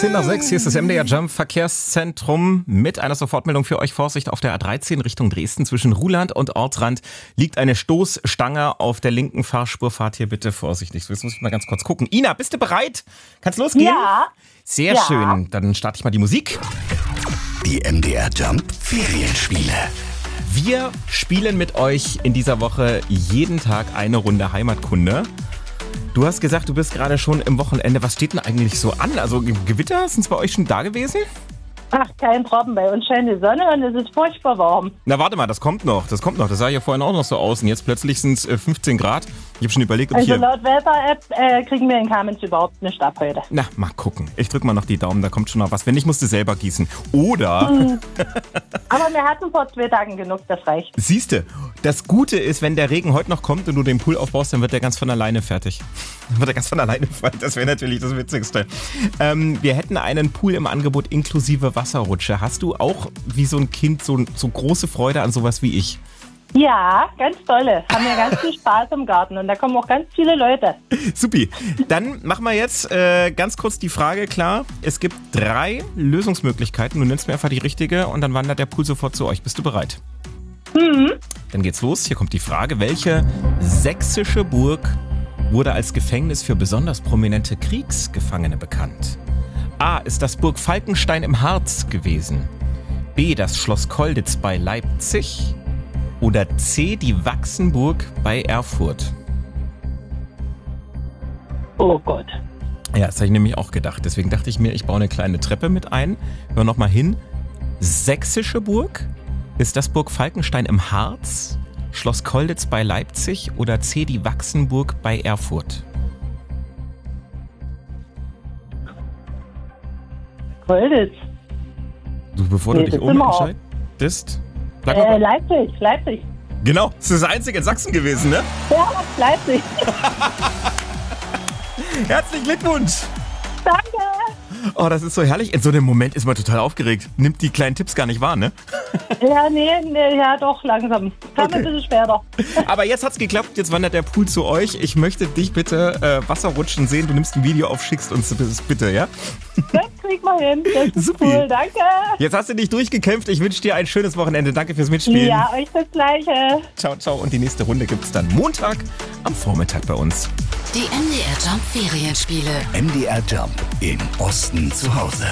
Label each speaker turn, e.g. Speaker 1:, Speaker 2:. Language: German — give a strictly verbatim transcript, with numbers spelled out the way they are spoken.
Speaker 1: zehn nach sechs, hier ist das M D R Jump Verkehrszentrum mit einer Sofortmeldung für euch. Vorsicht, auf der A dreizehn Richtung Dresden zwischen Ruhland und Ortrand liegt eine Stoßstange auf der linken Fahrspur. Fahrt hier bitte vorsichtig. So, jetzt muss ich mal ganz kurz gucken. Ina, bist du bereit? Kannst losgehen?
Speaker 2: Ja.
Speaker 1: Sehr
Speaker 2: ja.
Speaker 1: schön. Dann starte ich mal die Musik.
Speaker 3: Die M D R Jump Ferienspiele.
Speaker 1: Wir spielen mit euch in dieser Woche jeden Tag eine Runde Heimatkunde. Du hast gesagt, du bist gerade schon im Wochenende. Was steht denn eigentlich so an? Also Gewitter, sind es bei euch schon da gewesen?
Speaker 2: Ach, kein Tropfen. Bei uns scheint die Sonne und es ist furchtbar warm.
Speaker 1: Na warte mal, das kommt noch. Das kommt noch. Das sah ja vorhin auch noch so aus. Und jetzt plötzlich sind es fünfzehn Grad. Ich habe schon überlegt, ob
Speaker 2: Also
Speaker 1: hier...
Speaker 2: laut Wetter-App äh, kriegen wir in Kamenz überhaupt nicht ab heute.
Speaker 1: Na, mal gucken. Ich drück mal noch die Daumen, da kommt schon noch was. Wenn nicht, musst du selber gießen. Oder...
Speaker 2: Hm. Aber wir hatten vor zwei Tagen genug, das reicht.
Speaker 1: Siehste, das Gute ist, wenn der Regen heute noch kommt und du den Pool aufbaust, dann wird der ganz von alleine fertig. Dann wird er ganz von alleine fallen. Das wäre natürlich das Witzigste. Ähm, wir hätten einen Pool im Angebot inklusive Wasserrutsche. Hast du auch wie so ein Kind so, so große Freude an sowas wie ich?
Speaker 2: Ja, ganz tolle. Haben wir ganz viel Spaß im Garten und da kommen auch ganz viele Leute.
Speaker 1: Supi. Dann machen wir jetzt äh, ganz kurz die Frage klar. Es gibt drei Lösungsmöglichkeiten. Du nennst mir einfach die richtige und dann wandert der Pool sofort zu euch. Bist du bereit?
Speaker 2: Mhm.
Speaker 1: Dann geht's los. Hier kommt die Frage. Welche sächsische Burg wurde als Gefängnis für besonders prominente Kriegsgefangene bekannt? A. Ist das Burg Falkenstein im Harz gewesen? B. Das Schloss Kolditz bei Leipzig? Oder C. Die Wachsenburg bei Erfurt?
Speaker 2: Oh Gott.
Speaker 1: Ja, das habe ich nämlich auch gedacht. Deswegen dachte ich mir, ich baue eine kleine Treppe mit ein. Hör noch mal hin. Sächsische Burg? Ist das Burg Falkenstein im Harz? Schloss Kolditz bei Leipzig? Oder C. Die Wachsenburg bei Erfurt?
Speaker 2: Kolditz.
Speaker 1: Du, bevor
Speaker 2: Nee,
Speaker 1: du dich
Speaker 2: das sind wir auch.
Speaker 1: umentscheidest, bleib
Speaker 2: Äh,
Speaker 1: mal.
Speaker 2: Leipzig, Leipzig.
Speaker 1: Genau, das ist das einzige in Sachsen gewesen, ne?
Speaker 2: Ja, Leipzig.
Speaker 1: Herzlichen Glückwunsch!
Speaker 2: Danke.
Speaker 1: Oh, das ist so herrlich. In so einem Moment ist man total aufgeregt. Nimmt die kleinen Tipps gar nicht wahr, ne?
Speaker 2: Ja, nee, nee, ja doch, langsam. Kam
Speaker 1: Okay.
Speaker 2: ein bisschen später.
Speaker 1: Aber jetzt hat's geklappt, jetzt wandert der Pool zu euch. Ich möchte dich bitte äh, Wasserrutschen sehen. Du nimmst ein Video auf, schickst uns das bitte, ja?
Speaker 2: Das krieg mal hin. Das ist
Speaker 1: Supi.
Speaker 2: cool, danke.
Speaker 1: Jetzt hast du dich durchgekämpft. Ich wünsche dir ein schönes Wochenende. Danke fürs Mitspielen.
Speaker 2: Ja, euch das Gleiche.
Speaker 1: Ciao, ciao. Und die nächste Runde gibt's dann Montag am Vormittag bei uns.
Speaker 4: Die M D R Jump Ferienspiele.
Speaker 3: M D R Jump im Osten zu Hause.